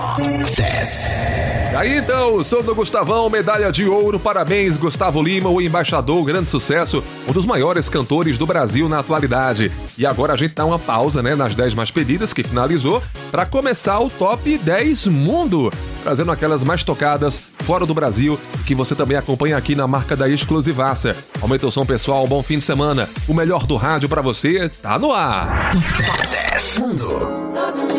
E aí então, o som do Gustavão, medalha de ouro, parabéns Gustavo Lima, o embaixador, grande sucesso, um dos maiores cantores do Brasil na atualidade. E agora a gente dá uma pausa, né, nas 10 mais pedidas que finalizou, para começar o Top 10 Mundo, trazendo aquelas mais tocadas fora do Brasil, que você também acompanha aqui na marca da Exclusivaça. Aumenta o som, pessoal, bom fim de semana. O melhor do rádio para você tá no ar. Top 10 Mundo.